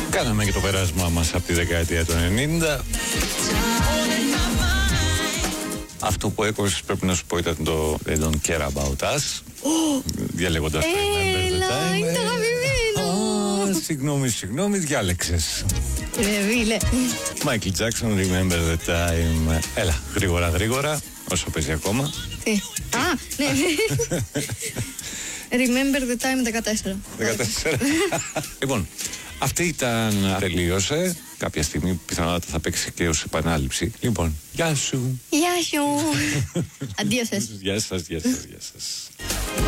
Κάναμε και το περάσμα μας από τη δεκαετία του 90. Αυτό που έκοψες πρέπει να σου πω ήταν το They Don't Care About Us. Διαλέγοντας το Remember the Time. Είναι το αγαπημένο. Συγγνώμη, διάλεξες. Βίλε. Michael Jackson, Remember the Time. Έλα, γρήγορα, όσο παίζει ακόμα. Τι. Α, ναι. Remember the Time 14. Λοιπόν, αυτή ήταν. Τελείωσε. Κάποια στιγμή πιθανότατα θα παίξει και ως επανάληψη. Λοιπόν, γεια σου. Γεια σου. Αντίο σας. Γεια σας.